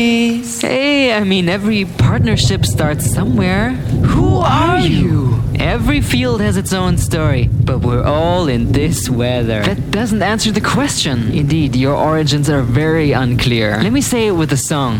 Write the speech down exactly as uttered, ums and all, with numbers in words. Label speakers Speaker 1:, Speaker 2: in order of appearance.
Speaker 1: Hey, I mean, every partnership starts somewhere.
Speaker 2: Who are you?
Speaker 1: Every field has its own story, but we're all in this weather. That doesn't answer the question. Indeed, your origins are very unclear. Let me say it with a song.